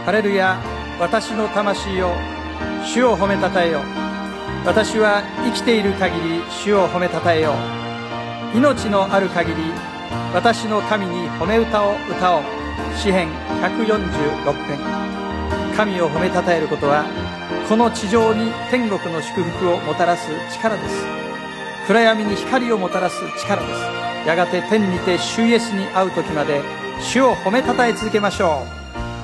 ハレルヤ。私の魂よ、主を褒めたたえよ。私は生きている限り主を褒めたたえよう。命のある限り私の神に褒め歌を歌おう。詩編146編。神を褒めたたえることは、この地上に天国の祝福をもたらす力です。暗闇に光をもたらす力です。やがて天にて主イエスに会う時まで主を褒めたたえ続けましょう。